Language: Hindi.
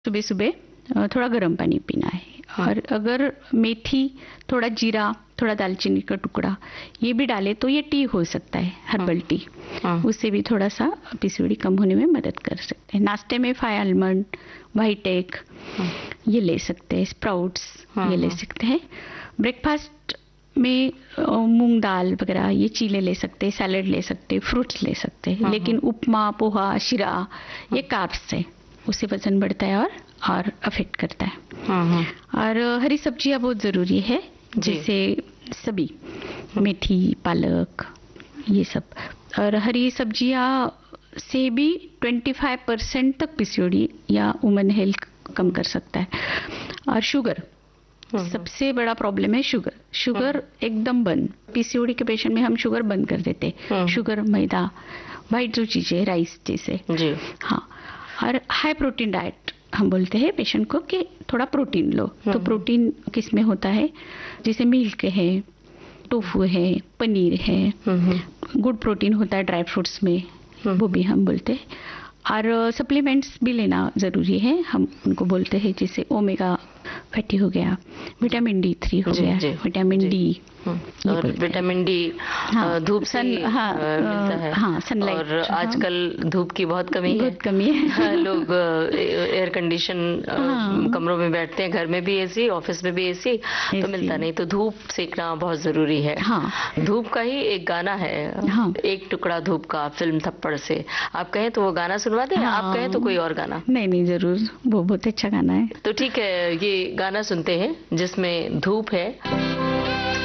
सुबह सुबह थोड़ा गर्म पानी पीना है। और अगर मेथी, थोड़ा जीरा, थोड़ा दालचीनी का टुकड़ा ये भी डाले तो ये टी हो सकता है, हर्बल टी। उससे भी थोड़ा सा पीसीओडी कम होने में मदद कर सकते हैं। नाश्ते में 5 आलमंड, व्हाइट एग ये ले सकते हैं, स्प्राउट्स ये ले सकते हैं। ब्रेकफास्ट में मूंग दाल वगैरह ये चीले ले सकते हैं, सैलेड ले सकते हैं, फ्रूट्स ले सकते हैं। लेकिन उपमा, पोहा, शिरा ये कार्ब्स है, उससे वजन बढ़ता है और अफेक्ट करता है। और हरी सब्जियां बहुत जरूरी है, जैसे सभी मेथी, पालक ये सब। और हरी सब्जियां से भी 25% तक पीसीओडी या वुमेन हेल्थ कम कर सकता है। और शुगर सबसे बड़ा प्रॉब्लम है, शुगर एकदम बंद। पीसीओडी के पेशेंट में हम शुगर बंद कर देते हैं, शुगर, मैदा, वाइट जो चीजें, राइस जैसे जी। हाँ, और हाई प्रोटीन डाइट हम बोलते हैं पेशेंट को कि थोड़ा प्रोटीन लो। तो प्रोटीन किस में होता है, जैसे मिल्क है, टोफू है, पनीर है, गुड प्रोटीन होता है ड्राई फ्रूट्स में, वो भी हम बोलते हैं। और सप्लीमेंट्स भी लेना जरूरी है, हम उनको बोलते हैं, जैसे ओमेगा फैटी हो गया, विटामिन D3 हो गया, विटामिन डी। और विटामिन डी धूप से मिलता है। सनलाइट। और आजकल धूप की बहुत कमी है। लोग एयर कंडीशन कमरों में बैठते हैं, घर में भी एसी, ऑफिस में भी एसी, तो मिलता नहीं। तो धूप सेकना बहुत जरूरी है। धूप का ही एक गाना है, एक टुकड़ा धूप का, फिल्म थप्पड़ से। आप कहें तो वो गाना सुनवा दें, आप कहें तो कोई और गाना। नहीं जरूर, वो बहुत अच्छा गाना है। तो ठीक है, ये गाना सुनते हैं जिसमें धूप है।